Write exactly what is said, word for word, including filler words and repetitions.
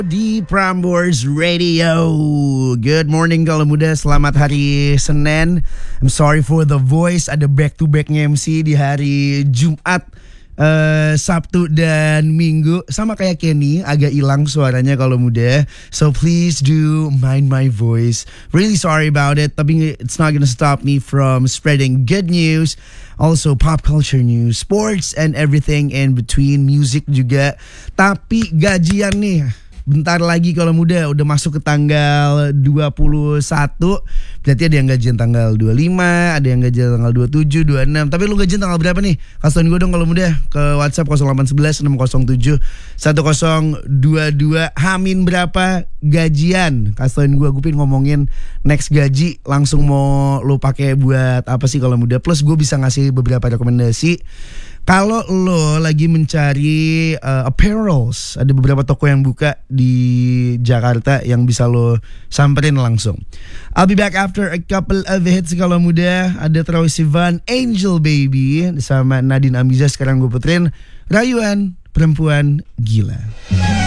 Di Prambors Radio. Good morning kalau muda, selamat hari Senin. I'm sorry for the voice, ada back to backnya M C di hari Jumat, uh, Sabtu dan Minggu. Sama kayak Kenny, agak hilang suaranya kalau muda. So please do mind my voice. Really sorry about it, tapi it's not gonna stop me from spreading good news. Also pop culture news, sports and everything in between, music juga. Tapi gajian nih, bentar lagi kalau muda, udah masuk ke tanggal dua puluh satu. Berarti ada yang gajian tanggal dua puluh lima, ada yang gajian tanggal dua puluh tujuh, dua puluh enam. Tapi lu gajian tanggal berapa nih? Kasih gue dong kalau muda ke WhatsApp nol delapan satu satu enam nol tujuh satu nol dua dua. Hamin berapa gajian? Kasih gue, gue pengen ngomongin next gaji langsung mau lu pakai buat apa sih kalau muda. Plus gue bisa ngasih beberapa rekomendasi. Kalau lo lagi mencari uh, apparels, ada beberapa toko yang buka di Jakarta yang bisa lo samperin langsung. I'll be back after a couple of hits kalau muda. Ada Troye Sivan, Angel Baby sama Nadine Amiza. Sekarang gue puterin Rayuan Perempuan Gila.